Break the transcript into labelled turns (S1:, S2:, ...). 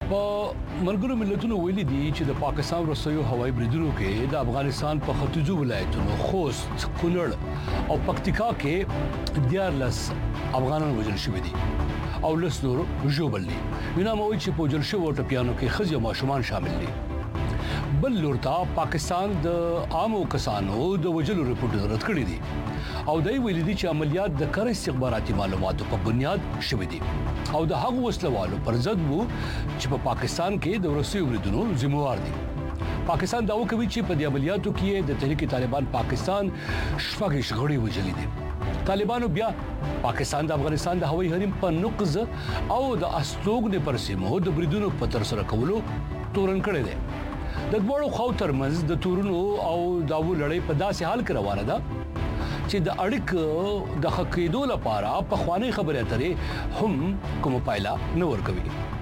S1: په ملګرو ملتونو ویلي دي چې د پاکستان رسوي هوایي بریدونو کې د افغانستان په ختیځو ولایتونو خوست، کونړ او پکتیکا کې 14 افغانان وژل شوي دي او لس نور ژوبل دي. ویناموي چې په وژل شوو ټپیانو کې ښځې او ماشومان شامل دي. بل لورته پاکستان د عامو کسانو د وژلو رپورټونه رد کړي دي او دای ویلي دي چې عملیات د کار استخباراتي معلوماتو په بنیاد شوي دي او د هغو وسلوالو پر ضد وو چې په پاکستان کې د روسي بریدونو ذمہوار دي. پاکستان داوا کوي چې په دې عملیاتو کې د تحریک طالبان پاکستان شپږ غړي وژلي دي. طالبانو بیا پاکستان د افغانستان د هوایي حریم په نقض او د استوګنې پر سیمو د بریدونو په تر سره کولو تورن کړی دی. د دوړو خو ترمنځ د تورونو او داو لړۍ په داسې حال کې روانه ده چې د اړیک د حقیقت لپاره په خواني خبرې اترې هم کوم پایله نه ورکوي.